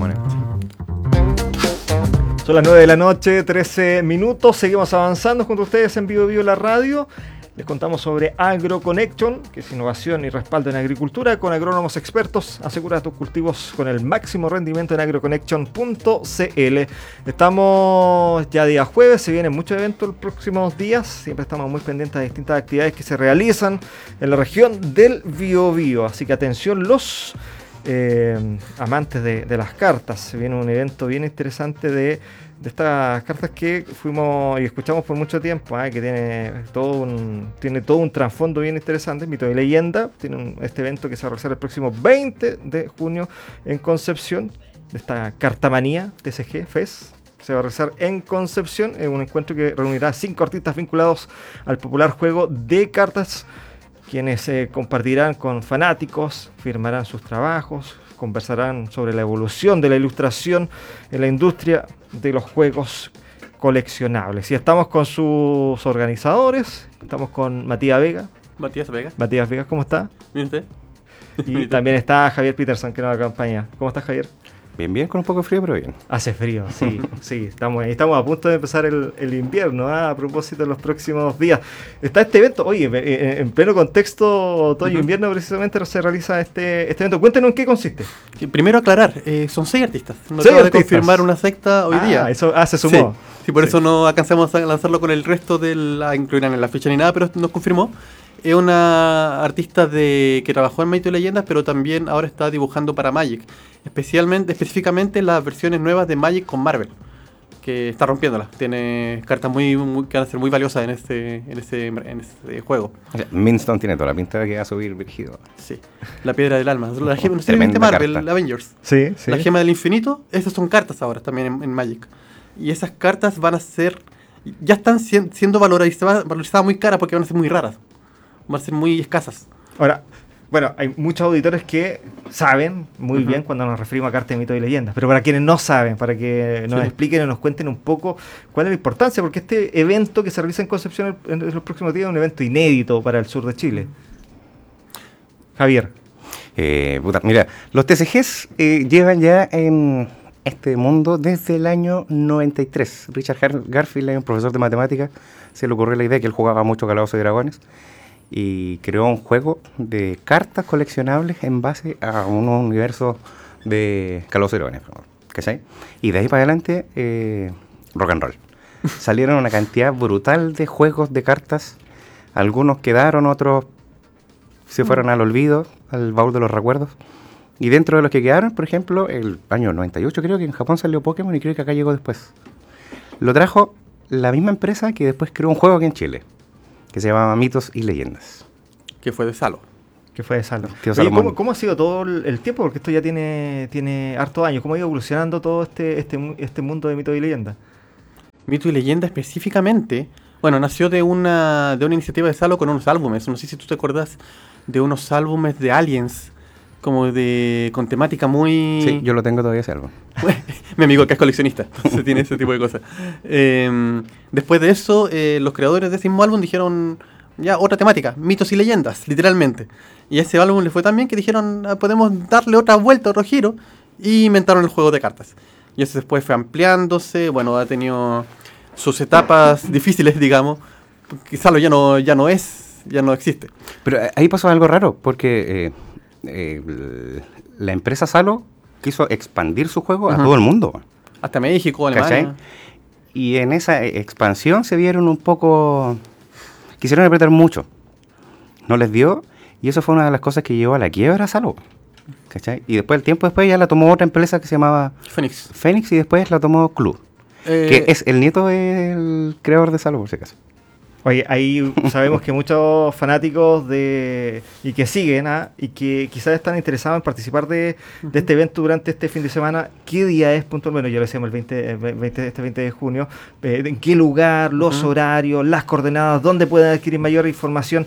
moneda. Son las 9 de la noche, 13 minutos. Seguimos avanzando junto a ustedes en Vivo Vivo la radio. Les contamos sobre AgroConnection, que es innovación y respaldo en agricultura con agrónomos expertos. Asegura tus cultivos con el máximo rendimiento en agroconnection.cl. Estamos ya día jueves, se vienen muchos eventos los próximos días. Siempre estamos muy pendientes de distintas actividades que se realizan en la región del Biobío. Así que atención los amantes de las cartas. Se viene un evento bien interesante de estas cartas que fuimos y escuchamos por mucho tiempo, que tiene todo un trasfondo bien interesante, mito y leyenda. Tiene este evento que se va a realizar el próximo 20 de junio en Concepción, de esta Cartamanía TCG FES. Se va a realizar en Concepción, en un encuentro que reunirá a 5 artistas vinculados al popular juego de cartas, quienes compartirán con fanáticos, firmarán sus trabajos, conversarán sobre la evolución de la ilustración en la industria de los juegos coleccionables. Y estamos con sus organizadores, estamos con Matías Vega. Matías Vega, ¿cómo está? ¿Bien usted? Y también está Javier Peterson, que nos acompaña. ¿Cómo estás, Javier? Bien, con un poco de frío, pero bien. Hace frío, sí. Estamos a punto de empezar el invierno, a propósito de los próximos días. Está este evento, oye, en pleno contexto otoño-invierno precisamente se realiza este evento. Cuéntenos en qué consiste. Primero aclarar, son 6 artistas. No 6 acabo de artistas. Confirmar una sexta hoy día. Eso se sumó. Sí, por eso no alcanzamos a lanzarlo con el resto incluirán en la fecha ni nada, pero nos confirmó. Es una artista que trabajó en Mito y Leyendas, pero también ahora está dibujando para Magic. Específicamente las versiones nuevas de Magic con Marvel, que está rompiéndolas. Tiene cartas que van a ser muy valiosas en este juego. O sea, Minstone tiene toda la pinta de que va a subir Virgido. Sí, la piedra del alma. La gema, no sé, Tremenda Marvel, carta. Avengers. Sí. La gema del infinito, esas son cartas ahora también en Magic. Y esas cartas van a ser, ya están siendo valorizadas muy caras porque van a ser muy raras. Van a ser muy escasas. Ahora, bueno, hay muchos auditores que saben muy bien cuando nos referimos a cartas de mito y leyendas, pero para quienes no saben, para que nos expliquen y nos cuenten un poco cuál es la importancia, porque este evento que se realiza en Concepción en los próximos días es un evento inédito para el sur de Chile. Javier. Mira, los TCGs llevan ya en este mundo desde el año 93. Richard Garfield, un profesor de matemáticas, se le ocurrió la idea que él jugaba mucho Calabozos y Dragones y creó un juego de cartas coleccionables en base a un universo de Calabozos y Dragones, ¿cachai? Y de ahí para adelante, rock and roll. Salieron una cantidad brutal de juegos de cartas, algunos quedaron, otros se fueron al olvido, al baúl de los recuerdos. Y dentro de los que quedaron, por ejemplo, el año 98 creo que en Japón salió Pokémon y creo que acá llegó después. Lo trajo la misma empresa que después creó un juego aquí en Chile, que se llamaba Mitos y Leyendas. Que fue de Salo. Oye, ¿cómo ha sido todo el tiempo? Porque esto ya tiene hartos años. ¿Cómo ha ido evolucionando todo este mundo de Mitos y Leyendas? Mito y Leyenda específicamente, bueno, nació de una iniciativa de Salo con unos álbumes. No sé si tú te acuerdas de unos álbumes de Aliens, como con temática muy... Sí, yo lo tengo todavía ese álbum. Mi amigo que es coleccionista, entonces tiene ese tipo de cosas. Después de eso, los creadores de ese mismo álbum dijeron, ya, otra temática, mitos y leyendas, literalmente. Y a ese álbum le fue tan bien que dijeron, podemos darle otra vuelta, otro giro, y inventaron el juego de cartas. Y eso después fue ampliándose, bueno, ha tenido sus etapas difíciles, digamos. Quizá ya no existe. Pero ahí pasó algo raro, porque la empresa Salo quiso expandir su juego a todo el mundo. Hasta México, Alemania. ¿Cachai? Y en esa expansión se vieron un poco... Quisieron apretar mucho. No les dio, y eso fue una de las cosas que llevó a la quiebra a Salo. ¿Cachai? Y después, el tiempo después, ya la tomó otra empresa que se llamaba Fénix y después la tomó Club, que es el nieto del creador de Salo, por si acaso. Oye, ahí sabemos que muchos fanáticos y que siguen y que quizás están interesados en participar de este evento durante este fin de semana. ¿Qué día es puntualmente? Ya lo decíamos, este 20 de junio. ¿En qué lugar? Los horarios, las coordenadas, dónde pueden adquirir mayor información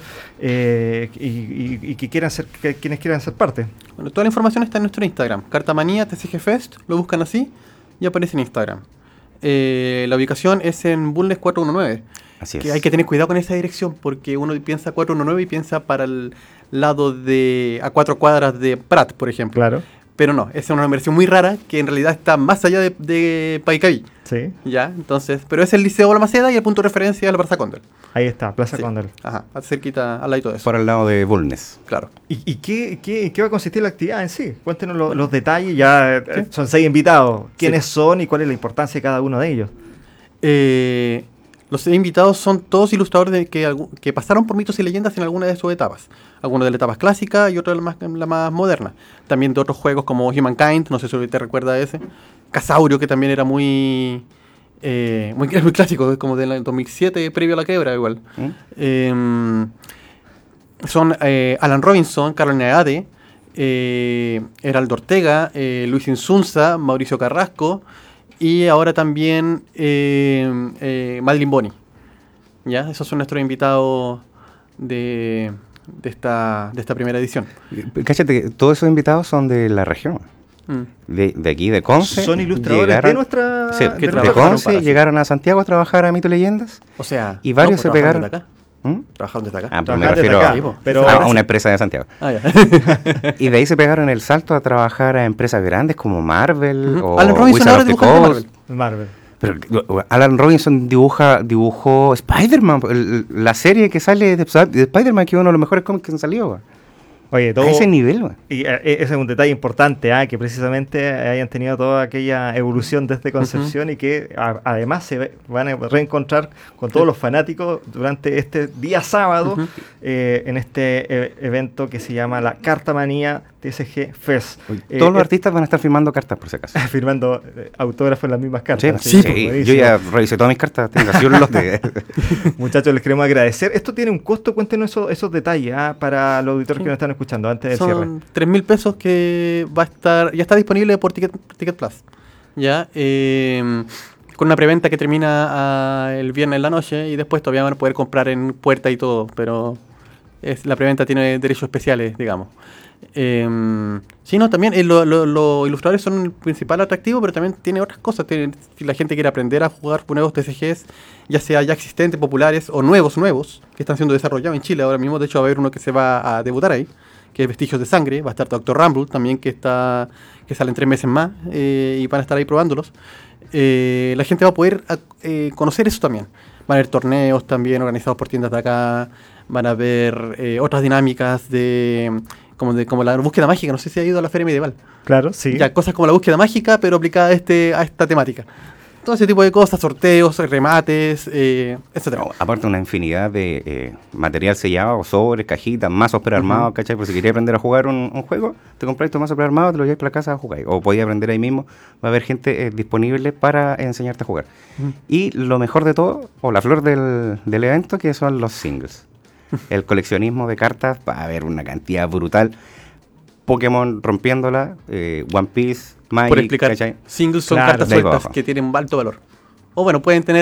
y quienes quieran ser parte. Bueno, toda la información está en nuestro Instagram, Cartamanía TCG Fest, lo buscan así y aparece en Instagram. La ubicación es en Bulnes 419. Así es. Que hay que tener cuidado con esa dirección porque uno piensa 419 y piensa para el lado a 4 cuadras de Prat, por ejemplo. Claro. Pero no, esa es una versión muy rara que en realidad está más allá de Paicaví. Sí. Ya, entonces, pero es el Liceo Balmaceda y el punto de referencia es la Plaza Cóndor. Ahí está, Plaza Sí. Cóndor. Ajá, cerquita, al lado de eso. Por al lado de Bulnes. Claro. ¿Y qué va a consistir la actividad en sí? Cuéntenos los detalles. Ya son 6 invitados. ¿Quiénes son y cuál es la importancia de cada uno de ellos? Los invitados son todos ilustradores que pasaron por mitos y leyendas en alguna de sus etapas. Algunos de las etapas clásicas y otros de la más moderna. También de otros juegos como Humankind, no sé si te recuerda ese. Casaurio, que también era muy clásico, como del 2007, previo a la quiebra igual. Son Alan Robinson, Carlos Neade, Heraldo Ortega, Luis Insunza, Mauricio Carrasco y ahora también Madeline Boni. ¿Ya? Esos son nuestros invitados de esta primera edición. Cáchate que todos esos invitados son de la región. De aquí, de Conce. Son ilustradores de nuestra... Sí, que de trabajaron Conce para- llegaron a Santiago a trabajar a Mito y Leyendas. O sea, Y varios se trabajaron pegaron. desde acá. ¿Mm? Trabajaron desde acá. Ah, pero me Trabajar desde refiero acá, pero- a una empresa de Santiago. Ah, ya. Y de ahí se pegaron el salto a trabajar a empresas grandes como Marvel Ujú. o Alan Robinson Wizard ahora of the dibuja para Coast. Marvel. Marvel. Pero Alan Robinson dibujó Spider-Man, la serie que sale de Spider-Man, que es uno de los mejores cómics que han salido. Güey. Oye, todo... A ese nivel, güey. Y ese es un detalle importante, que precisamente hayan tenido toda aquella evolución desde Concepción y que además se van a reencontrar con todos los fanáticos durante este día sábado en este evento que se llama la Cartamanía TCG Fest. Todos los artistas van a estar firmando cartas, por si acaso. firmando autógrafos en las mismas cartas. Sí, pues, yo buenísimo. ya revisé todas mis cartas, tengo así un lote. Muchachos, les queremos agradecer. Esto tiene un costo, cuéntenos esos detalles para los auditores que nos están escuchando antes del cierre. Son 3.000 pesos que va a estar, ya está disponible por Ticket Plus. Ya, con una preventa que termina el viernes en la noche y después todavía van a poder comprar en puerta y todo, pero la preventa tiene derechos especiales, digamos. Sí, no, también los ilustradores son el principal atractivo, pero también tiene otras cosas. Si la gente quiere aprender a jugar nuevos TCGs, ya sea ya existentes, populares o nuevos, que están siendo desarrollados en Chile ahora mismo. De hecho, va a haber uno que se va a debutar ahí, que es Vestigios de Sangre. Va a estar Dr. Rumble también, que salen 3 meses más y van a estar ahí probándolos. La gente va a poder conocer eso también. Van a haber torneos también organizados por tiendas de acá. Van a haber otras dinámicas como la búsqueda mágica. No sé si ha ido a la Feria Medieval. Claro, sí. Ya, cosas como la búsqueda mágica, pero aplicada a esta temática. Todo ese tipo de cosas, sorteos, remates, etcétera. No, aparte una infinidad de material sellado, sobres, cajitas, mazos prearmados, ¿cachai? Por si querías aprender a jugar un juego, te compras tu mazo prearmado, te lo llevas para la casa a jugar. O podías aprender ahí mismo, va a haber gente disponible para enseñarte a jugar. Y lo mejor de todo, o la flor del evento, que son los singles. El coleccionismo de cartas, va a haber una cantidad brutal. Pokémon rompiéndola, One Piece, Magic, Por explicar, ¿cachai? singles son Claro, cartas de ahí sueltas abajo. que tienen alto valor. O bueno, pueden tener